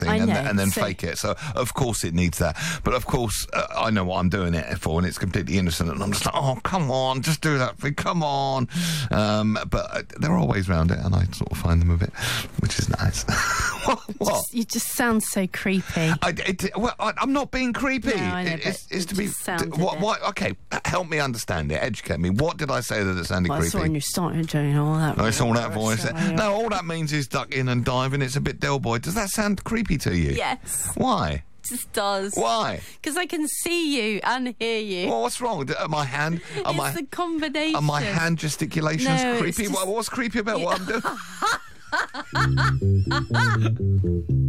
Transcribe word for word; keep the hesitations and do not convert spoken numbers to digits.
thing I and, know, th- and then so- fake it. So, of course, it needs that. But, of course, uh, I know what I'm doing it for, and it's completely innocent. And I'm just like, oh, come on, just do that thing, come on. Um, but uh, there are ways around it, and I sort of find them a bit, which is nice. what? what? Just, you just sound so creepy. I, it, well, I, I'm not being creepy. No, I know, It- it's, but it's it to be. just sounded what, it. what? Okay, help me understand it. Educate me. What did I say that it sounded Well, I creepy? saw when you started doing all that. I saw that voice. So, yeah. No, all that means is ducking and diving. It's a bit Del Boy. Does that sound creepy to you? Yes, Why? it just does. Why? Because I can see you and hear you. Well, what's wrong? Are my hand? Are it's my, the combination. are my hand gesticulations No, it's creepy? just- What, what's creepy about what I'm doing?